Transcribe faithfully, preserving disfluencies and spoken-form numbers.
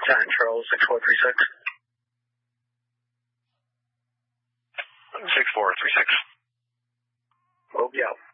Titan Charles, six four three six. six four three six. Oh, yeah.